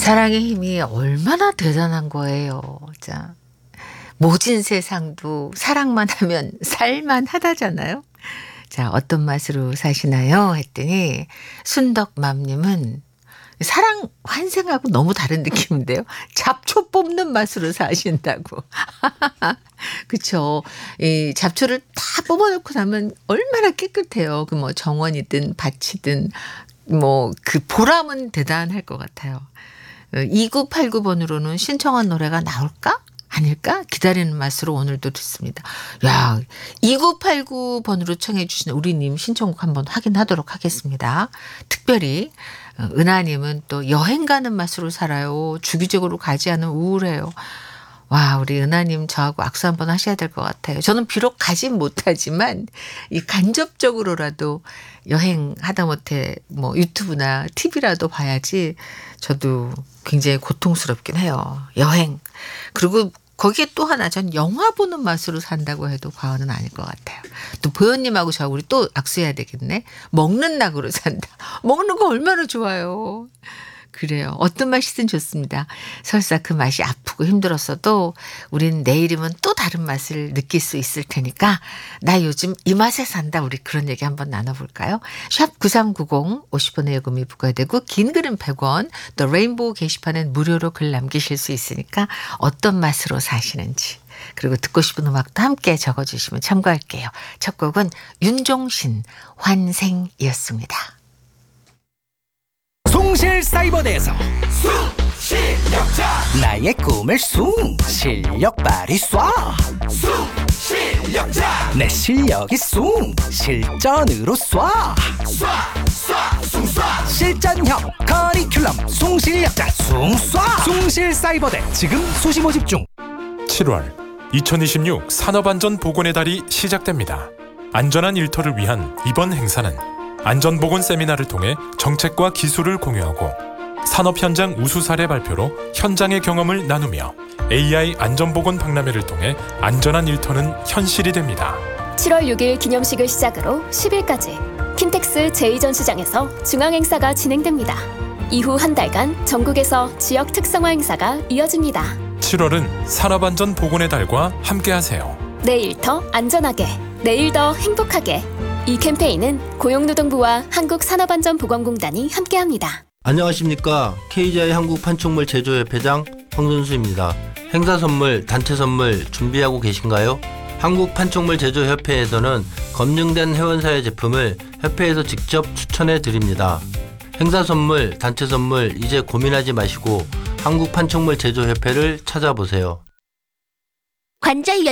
사랑의 힘이 얼마나 대단한 거예요. 자, 모진 세상도 사랑만 하면 살만하다잖아요. 자, 어떤 맛으로 사시나요? 했더니 순덕맘님은 사랑 환생하고 너무 다른 느낌인데요. 잡초 뽑는 맛으로 사신다고. 그쵸. 이 잡초를 다 뽑아놓고 나면 얼마나 깨끗해요. 그 뭐 정원이든 밭이든 뭐 그 보람은 대단할 것 같아요. 2989번으로는 신청한 노래가 나올까? 아닐까? 기다리는 맛으로 오늘도 듣습니다. 야, 2989번으로 청해 주신 우리님 신청곡 한번 확인하도록 하겠습니다. 특별히 은하님은 또 여행 가는 맛으로 살아요. 주기적으로 가지 않으면 우울해요. 와, 우리 은하님 저하고 악수 한번 하셔야 될 것 같아요. 저는 비록 가진 못하지만 이 간접적으로라도 여행 하다못해 뭐 유튜브나 TV라도 봐야지 저도 굉장히 고통스럽긴 해요. 여행. 그리고 거기에 또 하나 전 영화 보는 맛으로 산다고 해도 과언은 아닐 것 같아요. 또 보현님하고 저하고 우리 또 악수해야 되겠네. 먹는 낙으로 산다. 먹는 거 얼마나 좋아요. 그래요. 어떤 맛이든 좋습니다. 설사 그 맛이 아프고 힘들었어도 우린 내일이면 또 다른 맛을 느낄 수 있을 테니까 나 요즘 이 맛에 산다. 우리 그런 얘기 한번 나눠볼까요? 샵 9390 50원의 요금이 부과되고 긴 글은 100원 또 레인보우 게시판엔 무료로 글 남기실 수 있으니까 어떤 맛으로 사시는지 그리고 듣고 싶은 음악도 함께 적어주시면 참고할게요. 첫 곡은 윤종신 환생이었습니다. 숭실사이버대에서 숭실력자 나의 꿈을 숭실력 발휘 쏴 숭실력자 내 실력이 숭 실전으로 쏴 실전형 커리큘럼 숭실력자 숭쏴 숭실사이버대 지금 수시 모집 중. 7월 2026 산업안전보건의 달이 시작됩니다. 안전한 일터를 위한 이번 행사는 안전보건 세미나를 통해 정책과 기술을 공유하고 산업 현장 우수 사례 발표로 현장의 경험을 나누며 AI 안전보건 박람회를 통해 안전한 일터는 현실이 됩니다. 7월 6일 기념식을 시작으로 10일까지 킨텍스 제2전시장에서 중앙행사가 진행됩니다. 이후 한 달간 전국에서 지역 특성화 행사가 이어집니다. 7월은 산업안전보건의 달과 함께하세요. 내 일터 안전하게, 내일 더 행복하게. 이 캠페인은 고용노동부와 한국산업안전보건공단이 함께합니다. 안녕하십니까. KGI 한국판촉물 제조협회장 황선수입니다. 행사 선물, 단체 선물 준비하고 계신가요? 한국판촉물 제조협회에서는 검증된 회원사의 제품을 협회에서 직접 추천해 드립니다. 행사 선물, 단체 선물 이제 고민하지 마시고 한국판촉물 제조협회를 찾아보세요. 관절